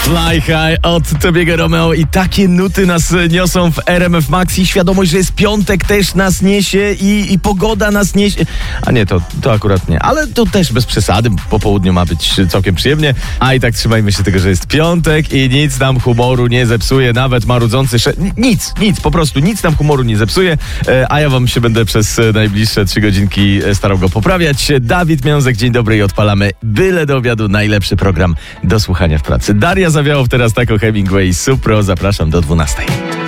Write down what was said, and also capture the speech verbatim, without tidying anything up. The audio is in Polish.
Fly High od Tobiego Romeo i takie nuty nas niosą w R M F Max i świadomość, że jest piątek, też nas niesie i, i pogoda nas niesie. A nie, to, to akurat nie, ale to też bez przesady, po południu ma być całkiem przyjemnie, a i tak trzymajmy się tego, że jest piątek i nic nam humoru nie zepsuje, nawet marudzący sze... Nic, nic, po prostu nic nam humoru nie zepsuje, a ja wam się będę przez najbliższe trzy godzinki starał go poprawiać. Dawid Miązek, dzień dobry i odpalamy byle do obiadu najlepszy program do słuchania w pracy. Daria Zawiałow, teraz tak o Hemingway, Supro, zapraszam do dwunastej.